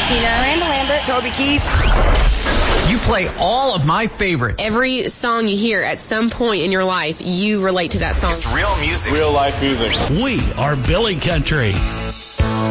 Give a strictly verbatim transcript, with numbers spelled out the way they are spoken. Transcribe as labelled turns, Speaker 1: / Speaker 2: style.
Speaker 1: Tina, Miranda Lambert, Toby Keith.
Speaker 2: You play all of my favorites.
Speaker 3: Every song you hear at some point in your life, you relate to that song.
Speaker 4: It's real music.
Speaker 5: Real life music.
Speaker 6: We are Billy Country.